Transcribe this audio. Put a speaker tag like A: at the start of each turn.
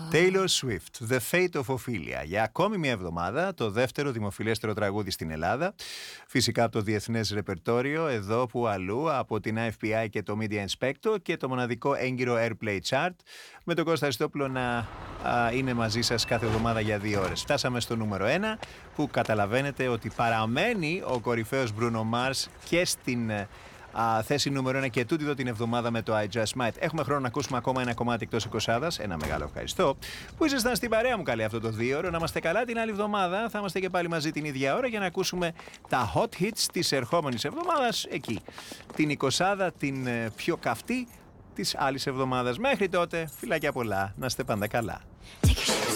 A: Taylor Swift, The Fate of Ophelia. Για ακόμη μια εβδομάδα, το δεύτερο δημοφιλέστερο τραγούδι στην Ελλάδα. Φυσικά από το διεθνές ρεπερτόριο, εδώ που αλλού, από την IFPI και το Media Inspector και το μοναδικό έγκυρο Airplay Chart, με τον Κώστα Αριστόπουλο να είναι μαζί σας κάθε εβδομάδα για 2 ώρες. Φτάσαμε στο νούμερο 1, που καταλαβαίνετε ότι παραμένει ο κορυφαίος Bruno Mars και στην θέση νούμερο 1 και τούτη εδώ την εβδομάδα με το I Just Might. Έχουμε χρόνο να ακούσουμε ακόμα ένα κομμάτι εκτός εικοσάδας. Ένα μεγάλο ευχαριστώ που ήσασταν στην παρέα μου καλή αυτό το 2ωρο. Να είμαστε καλά την άλλη εβδομάδα. Θα είμαστε και πάλι μαζί την ίδια ώρα για να ακούσουμε τα hot hits της ερχόμενης εβδομάδας. Εκεί. Την εικοσάδα, την πιο καυτή της άλλης εβδομάδας. Μέχρι τότε, φιλάκια πολλά. Να είστε πάντα καλά.